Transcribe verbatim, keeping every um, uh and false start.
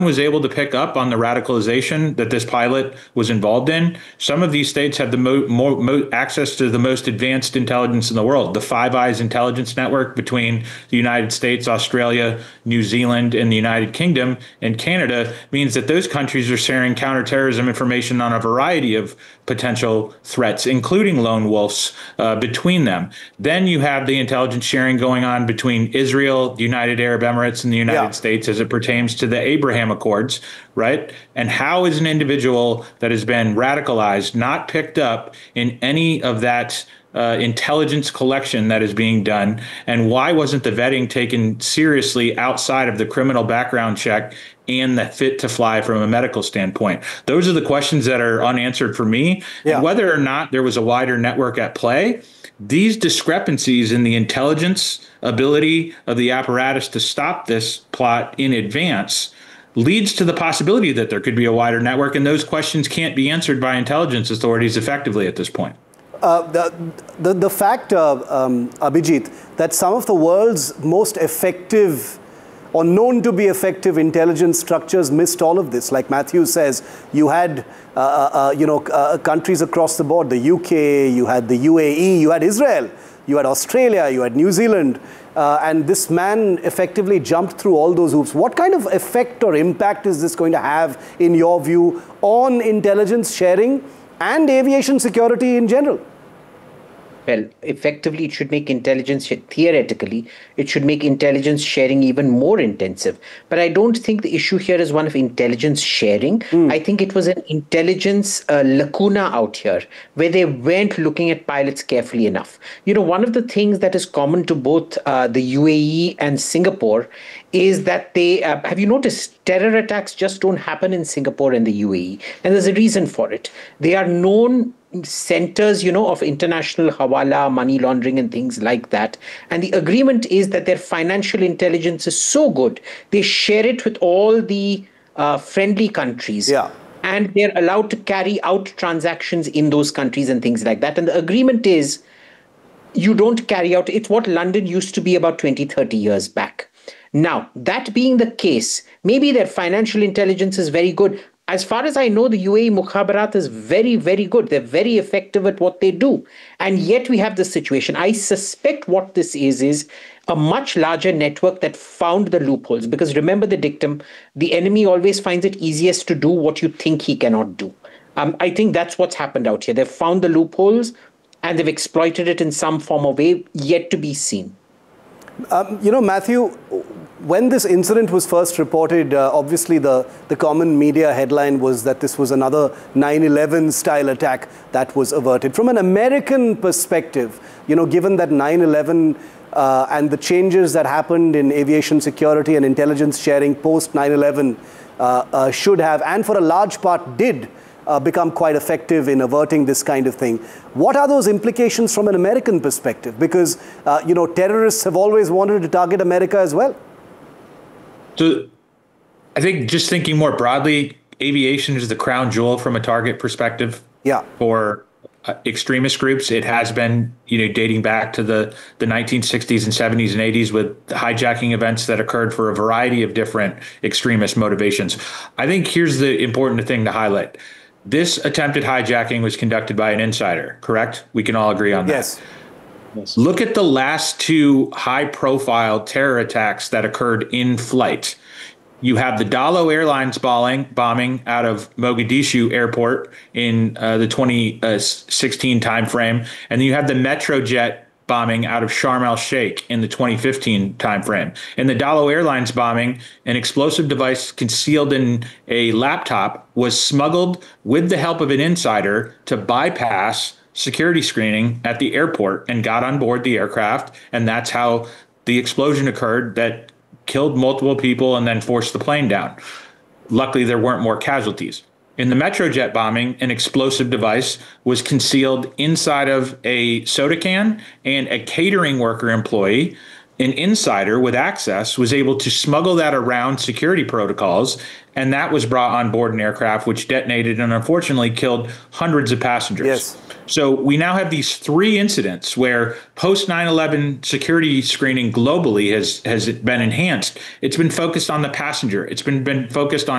was able to pick up on the radicalization that this pilot was involved in. Some of these states have the mo- more mo- access to the most advanced intelligence in the world. The Five Eyes intelligence network between the United States, Australia, New Zealand, and the United Kingdom and Canada means that those countries are sharing counterterrorism information on a variety of potential threats, including lone wolves, uh, between them. Then you have the intelligence sharing going on between Israel, the United Arab Emirates, and the United Yeah. States as it pertains to the Abraham Accords, right? And how is an individual that has been radicalized not picked up in any of that uh, intelligence collection that is being done? And why wasn't the vetting taken seriously outside of the criminal background check and the fit to fly from a medical standpoint? Those are the questions that are unanswered for me. Yeah. And whether or not there was a wider network at play, these discrepancies in the intelligence ability of the apparatus to stop this plot in advance leads to the possibility that there could be a wider network, and those questions can't be answered by intelligence authorities effectively at this point. Uh, the, the, the fact, uh, um, Abhijit, that some of the world's most effective or known to be effective intelligence structures missed all of this. Like Matthew says, you had uh, uh, you know, uh, countries across the board, the U K, you had the U A E, you had Israel, you had Australia, you had New Zealand, uh, and this man effectively jumped through all those hoops. What kind of effect or impact is this going to have, in your view, on intelligence sharing and aviation security in general? Well, effectively, it should make intelligence, theoretically, it should make intelligence sharing even more intensive. But I don't think the issue here is one of intelligence sharing. Mm. I think it was an intelligence uh, lacuna out here, where they weren't looking at pilots carefully enough. You know, one of the things that is common to both uh, the U A E and Singapore is that they, uh, have you noticed, terror attacks just don't happen in Singapore and the U A E. And there's a reason for it. They are known centers, you know, of international hawala, money laundering and things like that. And the agreement is that their financial intelligence is so good, they share it with all the uh, friendly countries. Yeah. And they're allowed to carry out transactions in those countries and things like that. And the agreement is you don't carry out, it's what London used to be about twenty, thirty years back. Now, that being the case, maybe their financial intelligence is very good. As far as I know, the U A E Mukhabarat is very, very good. They're very effective at what they do. And yet we have this situation. I suspect what this is, is a much larger network that found the loopholes. Because remember the dictum, the enemy always finds it easiest to do what you think he cannot do. Um, I think that's what's happened out here. They've found the loopholes and they've exploited it in some form or way, yet to be seen. Um, you know, Matthew, when this incident was first reported, uh, obviously the, the common media headline was that this was another nine eleven style attack that was averted. From an American perspective, you know, given that nine eleven uh, and the changes that happened in aviation security and intelligence sharing post nine eleven uh, uh, should have, and for a large part did, Uh, become quite effective in averting this kind of thing. What are those implications from an American perspective? Because, uh, you know, terrorists have always wanted to target America as well. So I think just thinking more broadly, aviation is the crown jewel from a target perspective. Yeah. For uh, extremist groups. It has been, you know, dating back to the, the nineteen sixties and seventies and eighties with hijacking events that occurred for a variety of different extremist motivations. I think here's the important thing to highlight. This attempted hijacking was conducted by an insider, correct? We can all agree on that. Yes. Yes. Look at the last two high-profile terror attacks that occurred in flight. You have the Dalo Airlines bombing, bombing out of Mogadishu Airport in uh, the twenty sixteen timeframe, and then you have the Metrojet bombing out of Sharm el-Sheikh in the twenty fifteen timeframe. In the Dalo Airlines bombing, an explosive device concealed in a laptop was smuggled with the help of an insider to bypass security screening at the airport and got on board the aircraft. And that's how the explosion occurred that killed multiple people and then forced the plane down. Luckily, there weren't more casualties. In the Metrojet bombing, an explosive device was concealed inside of a soda can, and a catering worker employee an insider with access was able to smuggle that around security protocols, and that was brought on board an aircraft, which detonated and unfortunately killed hundreds of passengers. Yes. So we now have these three incidents where post nine eleven security screening globally has, has been enhanced. It's been focused on the passenger. It's been, been focused on